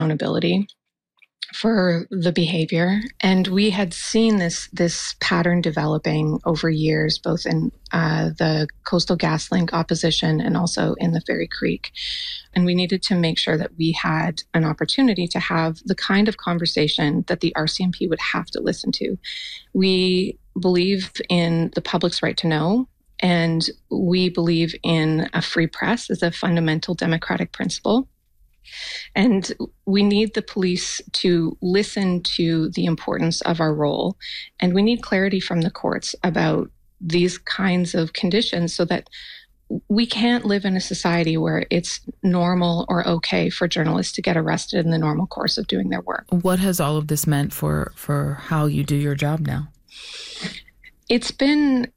accountability for the behavior. And we had seen this pattern developing over years, both in the Coastal GasLink opposition and also in the Fairy Creek. And we needed to make sure that we had an opportunity to have the kind of conversation that the RCMP would have to listen to. We believe in the public's right to know, and we believe in a free press as a fundamental democratic principle. And we need the police to listen to the importance of our role. And we need clarity from the courts about these kinds of conditions so that we can't live in a society where it's normal or okay for journalists to get arrested in the normal course of doing their work. What has all of this meant for how you do your job now? It's been...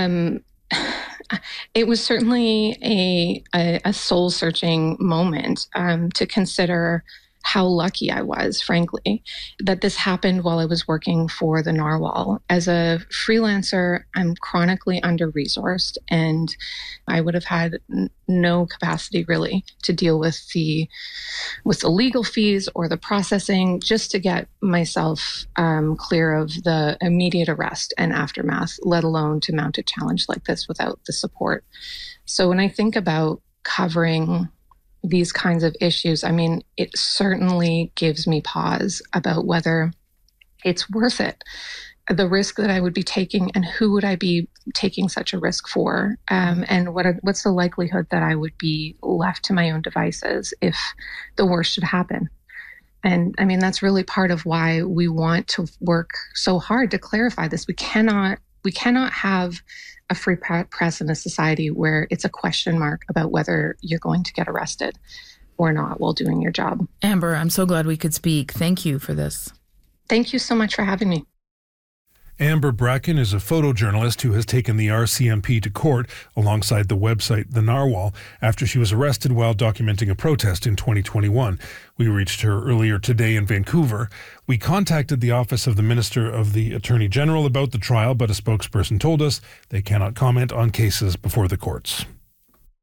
It was certainly a soul-searching moment to consider how lucky I was, frankly, that this happened while I was working for the Narwhal. As a freelancer, I'm chronically under-resourced, and I would have had no capacity really to deal with the legal fees or the processing just to get myself clear of the immediate arrest and aftermath, let alone to mount a challenge like this without the support. So when I think about covering these kinds of issues, I mean, it certainly gives me pause about whether it's worth it, the risk that I would be taking, and who would I be taking such a risk for, and what's the likelihood that I would be left to my own devices if the worst should happen. And I mean, that's really part of why we want to work so hard to clarify this. We cannot have a free press in a society where it's a question mark about whether you're going to get arrested or not while doing your job. Amber, I'm so glad we could speak. Thank you for this. Thank you so much for having me. Amber Bracken is a photojournalist who has taken the RCMP to court alongside the website The Narwhal after she was arrested while documenting a protest in 2021. We reached her earlier today in Vancouver. We contacted the Office of the Minister of the Attorney General about the trial, but a spokesperson told us they cannot comment on cases before the courts.